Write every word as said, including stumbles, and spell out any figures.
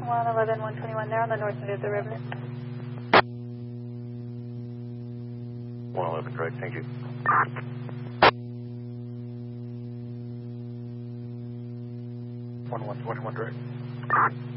one eleven, one twenty-one there on the north side of the river. one eleven, correct, thank you. one one twenty-one, direct.